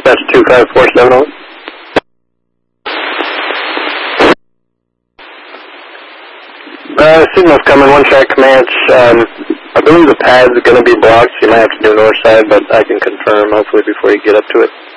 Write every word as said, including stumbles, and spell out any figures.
That's two five four seven oh. Uh, signal's coming, one track Comanche. Um, I believe the pad's going to be blocked, so you might have to do north side, but I can confirm hopefully before you get up to it.